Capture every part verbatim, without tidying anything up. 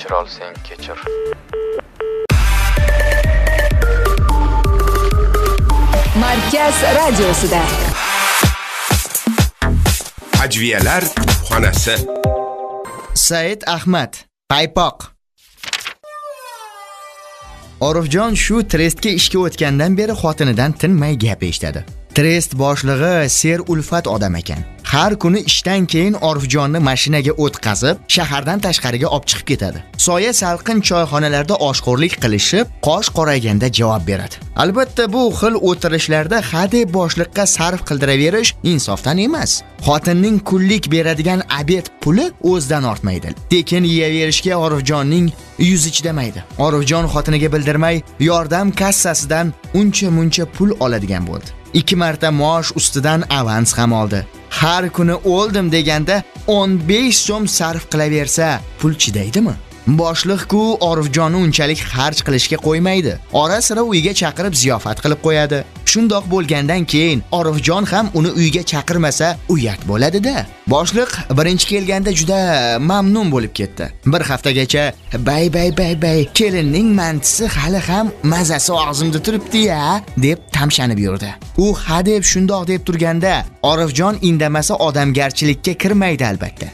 kechir olsang kechir. Markaz radiosida Ajviyalar xonasi. Said Ahmad, Paypoq. Orifjon shu trestga ishga o'tgandan beri xotinidan tinmay gap eshitadi. Trest boshlig'i Ser Ulfat odam ekan. Har kuni ishdan keyin Orifjonni mashinaga o'tkazib, shahardan tashqariga olib chiqib ketadi. Soya salqin choyxonalarda oshxo'rlik qilishib, qosh qorayganda javob beradi. Albatta bu xil o'tirishlarda hadeb boshliqqa sarf qildiraverish insofdan emas. Xotinning kunlik beradigan obed puli o'zidan ortmaydi. Lekin yeyaverishga Orifjonning yuzi chidamaydi. Orifjon xotiniga bildirmay yordam kassasidan uncha-muncha pul oladigan bo'ldi. Ikki marta maosh ustidan avans ham oldi. Har kuni o'ldim deganda o'n besh so'm sarf qilaversa, pul chidaydimi? Boshliq-ku Orifjonni unchalik xarj qilishga qo'ymaydi. Ora-sira uyga chaqirib ziyofat qilib qo'yadi. Shundoq bo'lgandan keyin Orifjon ham uni uyga chaqirmasa, uyat bo'ladi-da. Boshliq birinchi kelganda juda mamnun bo'lib ketdi. Bir haftagacha bay bay bay bay kelinning mantisi hali ham mazasi og'zimda turibdi-ya, deb tamshanib yurdi. U ha deb shundoq deb turganda, Orifjon indamasa odamgarchilikka kirmaydi albatta.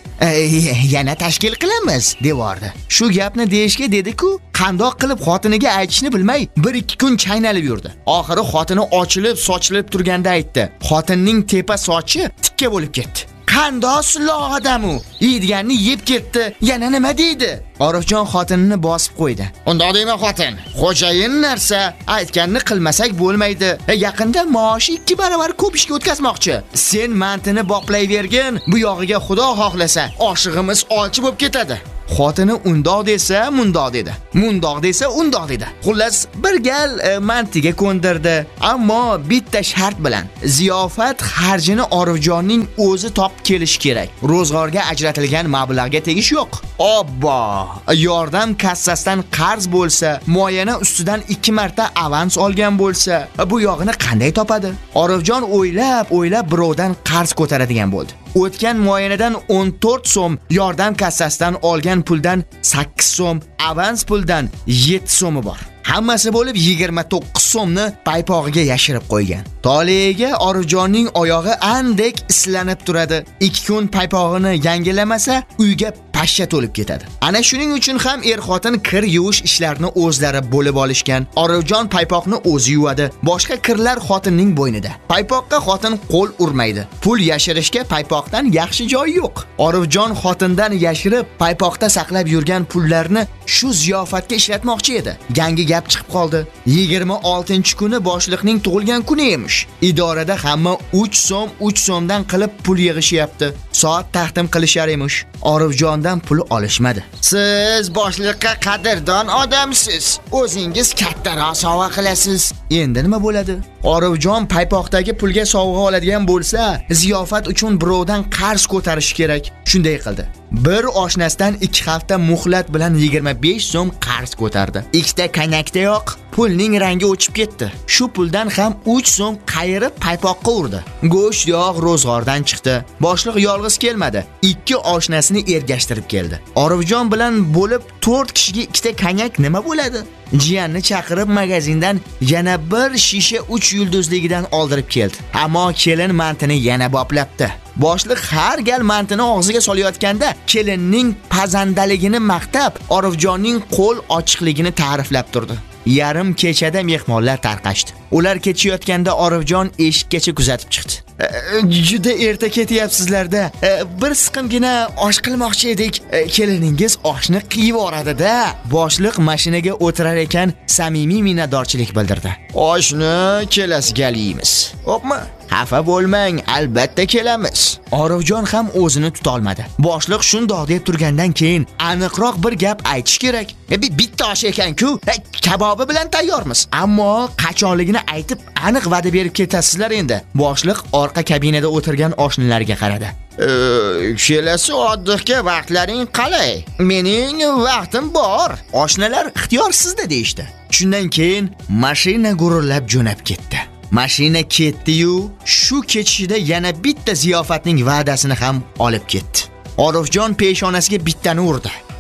Yana tashkil qilamiz devordi. Shu gapni deyishga dedi-ku, qandoq qilib xotiniga aytishni bilmay bir ikki kun chaynalib yurdi. Oxiri xotini ochilib, sochilib turganda aytdi. Xotinning tepa sochi tikka bo'lib ketdi. Qandoq silo odam u? Yeydiganni yeb ketdi. Yana nima deydi? Orifjon xotinini bosib qo'ydi. Undoq deyma xotin. Xo'jayin narsa aytganni qilmasak bo'lmaydi. Yaqinda maoshi ikki barobar ko'p ishga o'tkazmoqchi. Sen mantini boplayvergin, bu yog'iga Xudo xohlasa, oshig'imiz olchi bo'lib ketadi. Xotini undoq desa, mundoq dedi. Mundoq desa, undoq dedi. Xullas, bir gal e, mantiga ko'ndirdi, ammo bitta shart bilan. Ziyofat xarjini Orifjonning o'zi topib kelish kerak. Ro'zg'orga ajratilgan mablag'ga tegish yo'q. Obbo, yordam kassasidan qarz bo'lsa, muayana ustidan ikki marta avans olgan bo'lsa, bu yog'ini qanday topadi? Orifjon o'ylab, o'ylab birovdan qarz ko'taradigan bo'ldi. O'tgan muayanadan o'n to'rt so'm, yordam kassasidan olgan puldan sakkiz so'm, avans puldan yetti so'mi bor. Hammasi bo'lib yigirma to'qqiz so'mni paypog'iga yashirib qo'ygan. Toliga Orifjonning oyog'i andek islanib turadi. ikki kun paypog'ini yangilamasa, uyga pashsha to'lib ketadi. Ana shuning uchun ham er-xotin kir yuvish ishlarini o'zlari bo'lib olishgan. Orifjon paypoqni o'zi yuvadi. Boshqa kirlar xotinning bo'ynida. Paypoqqa xotin qo'l urmaydi. Pul yashirishga paypoqdan yaxshi joy yo'q. Orifjon xotindan yashirib, paypoqda saqlab yurgan pullarni shu ziyofatga ishlatmoqchi edi. Yangi gap chiqib qoldi. yigirma oltinchi kuni boshliqning tug'ilgan kuni emish. Idorada hamma uch so'm, uch so'mdan qilib pul yig'ishyapti. Soat taqdim qilishar emish. Orifjondan pul olishmadi. Siz boshliqqa qadrdon odamsiz. O'zingiz kattaroq sovg'a qilasiz. Endi nima bo'ladi? Orifjon paypoqdagi pulga sovg'a oladigan bo'lsa, ziyofat uchun birovdan qarz ko'tarish kerak. Shunday qildi. Bir oshnasidan ikki hafta muhlat bilan yigirma besh so'm qarz ko'tardi. Ikkita kanyakdayoq pulning rangi o'chib ketdi. Shu puldan ham uch so'm qayirib paypoqqa urdi. Go'sht yog' ro'zg'ordan chiqdi. Boshliq yolg'iz kelmadi. Ikki oshnasini ergashtirib keldi. Orifjon bilan bo'lib to'rt kishiga ikkita kanyak nima bo'ladi? Jiyanni chaqirib magazindan yana bir shisha uch yulduzligidan oldirib keldi. Ammo kelin mantini yana boplabdi. Boshliq har gal mantini og'ziga solayotganda kelinning pazandaligini maqtab, Orifjonning qo'l ochiqligini ta'riflab turdi. Yarim kechada mehmonlar tarqashdi. Ular ketishayotganda Orifjon eshikkacha kuzatib chiqdi. Juda erta ketyapsizlarda. Bir siqimgina osh qilmoqchi edik. Keliningiz oshni qiyib yuboradi-da. Boshliq mashinaga o'tirar ekan, samimiy minnatdorchilik bildirdi. Oshni kelasiga yeymiz. Xo'pmi? Xafa bo'lmang, albatta kelamiz. Orifjon ham o'zini tuta olmadi. Boshliq shundoq deb turgandan keyin aniqroq bir gap aytish kerak. E, bitta osh ekan-ku, e, kabobi bilan tayyormiz. Ammo qachonligini aytib aniq va'da berib ketasizlar endi. Boshliq orqa kabinada o'tirgan oshnalarga qaradi. Kelasi oddiqga vaqtlaring qalay? Mening vaqtim bor. Oshnalar ixtiyorsizda deyishdi. Shundan keyin mashina gururlab jo'nab ketdi. Mashina ketdi-yu, shu ketishida yana bitta ziyofatning va'dasini ham olib ketdi. Orifjon peshonasiga bittani urdi.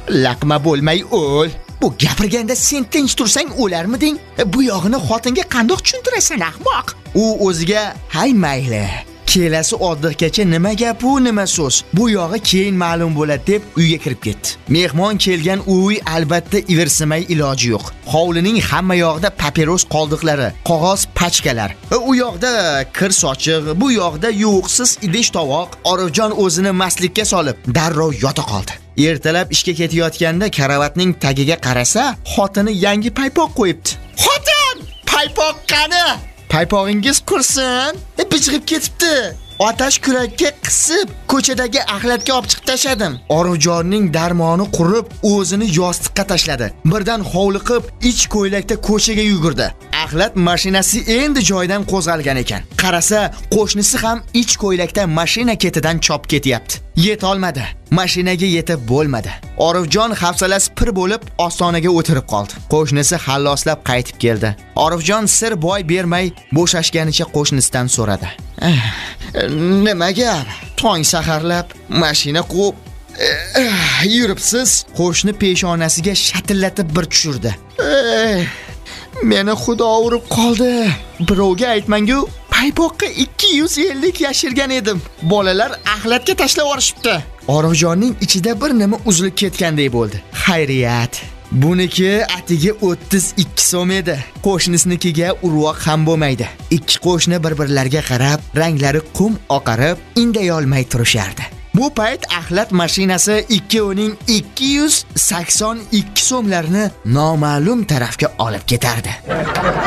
Laqma bo'lmay o'l. Bu gapirganda sen tinch tursang o'larmiding? Bu yog'ini xotinga qandoq tushuntirasan, ahmoq? U o'ziga hay mayli. Kelasi oddiqgacha nima gap u, nima so'z? Bu yog'i keyin ma'lum bo'ladi deb uyga kirib ketdi. Mehmon kelgan uy albatta ivirsimay iloji yo'q. Hovlining hamma yog'ida papiros qoldiqlari, qog'oz pachkalar. U yoqda kir sochiq, bu yoqda yuvuqsiz idish tovoq. Orifjon o'zini mastlikka solib, darrov yota qoldi. Ertalab ishga ketayotganda karavatning tagiga qarasa, xotini yangi paypoq qo'yibdi. "Xotin, paypoq qani? Paypog'ingiz qursin, bichg'ib ketibdi. Otash kurakka qisib, ko'chadagi axlatga olib chiqib tashladim." Orifjonning darmoni qurib, o'zini yostiqqa tashladi. Birdan hovliqib, ich ko'ylakda ko'chaga yugurdi. Axlat mashinasi endi joydan qo'zg'algan ekan. Qarasa, qo'shnisi ham ich ko'ylakda mashina ketidan chop ketyapti. Yet olmadi. Mashinaga yetib bo'lmadi. Orifjon hafsalasi pir bo'lib ostonaga o'tirib qoldi. Qo'shnisi halloslab qaytib keldi. Orifjon sir boy bermay bo'shashganicha qo'shnisidan so'radi. "Nima gap? Tong saharlab mashina qo'yib yuribsiz?" Qo'shni peshonasiga shatillatib bir tushirdi. "Meni Xudo urib qoldi. Birovga aytmang-ku, paypoqqa ikki yuz ellik yashirgan edim. Bolalar axlatga tashlab yorishibdi." Orifjonning ichida bir nima uzilib ketgandek bo'ldi. Xayriyat. Buniki atigi o'ttiz ikki so'm edi. Qo'shnisinikiga urvoq ham bo'lmaydi. Ikki qo'shni bir-birlariga qarab, ranglari qum oqarib, indamay olmay turishardi. Bu payt axlat mashinasi ikkovining ikki yuz sakson ikki so'mlarini noma'lum tarafga olib ketardi.